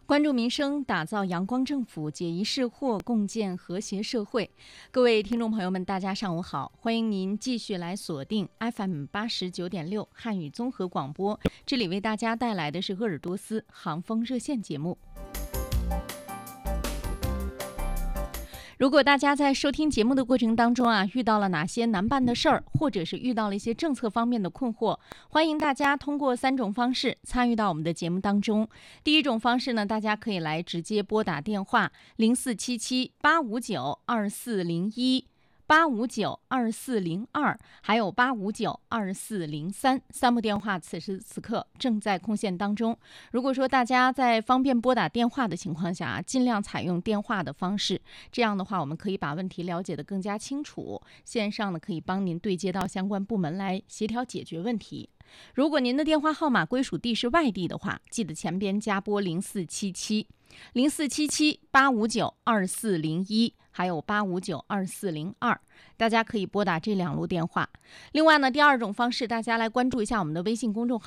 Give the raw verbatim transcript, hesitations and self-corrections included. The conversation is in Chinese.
关注民生，打造阳光政府，解疑释惑，共建和谐社会。各位听众朋友们，大家上午好，欢迎您继续来锁定 F M 八十九点六汉语综合广播，这里为大家带来的是鄂尔多斯航风热线节目。如果大家在收听节目的过程当中啊，遇到了哪些难办的事儿，或者是遇到了一些政策方面的困惑，欢迎大家通过三种方式参与到我们的节目当中。第一种方式呢，大家可以来直接拨打电话零四七七八五九二四零一。八五九二四零二，还有八五九二四零三，三部电话此时此刻正在空线当中。如果说大家在方便拨打电话的情况下，尽量采用电话的方式，这样的话我们可以把问题了解得更加清楚，线上呢可以帮您对接到相关部门来协调解决问题。如果您的电话号码归属地是外地的话，记得前边加拨零四七七零四七七八五九二四零一，还有八五九二四零二，大家可以拨打这两路电话。另外呢，第二种方式，大家来关注一下我们的微信公众